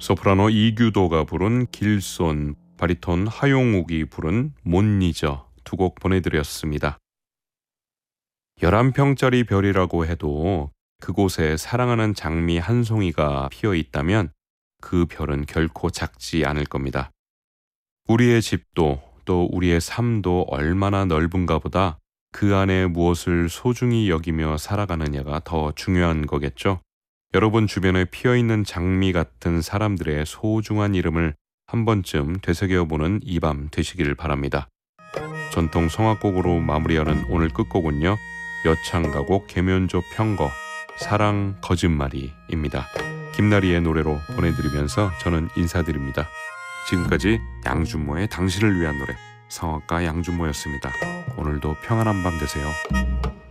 소프라노 이규도가 부른 길손, 바리톤 하용욱이 부른 못 잊어 두 곡 보내드렸습니다. 11평짜리 별이라고 해도 그곳에 사랑하는 장미 한 송이가 피어 있다면 그 별은 결코 작지 않을 겁니다. 우리의 집도 또 우리의 삶도 얼마나 넓은가 보다 그 안에 무엇을 소중히 여기며 살아가느냐가 더 중요한 거겠죠. 여러분 주변에 피어있는 장미 같은 사람들의 소중한 이름을 한 번쯤 되새겨보는 이 밤 되시길 바랍니다. 전통 성악곡으로 마무리하는 오늘 끝곡은요. 여창가곡 계면조 평거 사랑 거짓말이입니다. 김나리의 노래로 보내드리면서 저는 인사드립니다. 지금까지 양준모의 당신을 위한 노래 성악가 양준모였습니다. 오늘도 평안한 밤 되세요.